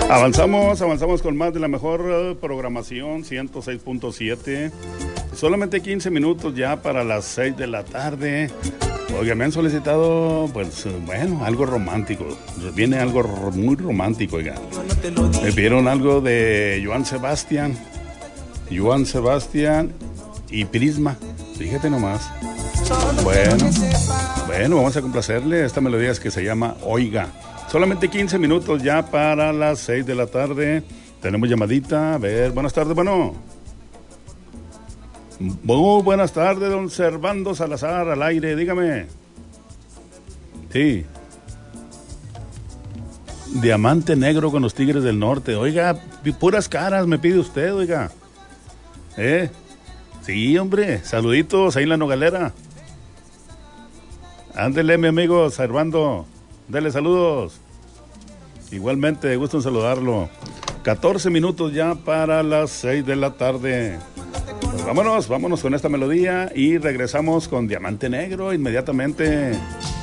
Avanzamos con más de la mejor programación, 106.7. Solamente 15 minutos ya para las 6 de la tarde. Oiga, me han solicitado, pues, bueno, algo romántico. Viene algo muy romántico, oiga. Me pidieron algo de Joan Sebastián y Prisma. Fíjate nomás. Bueno, vamos a complacerle. Esta melodía es que se llama Oiga. Solamente 15 minutos ya para las 6 de la tarde. Tenemos llamadita. A ver, buenas tardes, bueno. Muy buenas tardes, don Servando Salazar, al aire, dígame. Sí. Diamante negro con los Tigres del Norte. Oiga, puras caras me pide usted, oiga. Sí, hombre, saluditos ahí en la Nogalera. Ándele, mi amigo Servando. Dele saludos. Igualmente, gusto en saludarlo. 14 minutos ya para las 6 de la tarde. Pues vámonos con esta melodía y regresamos con Diamante Negro inmediatamente.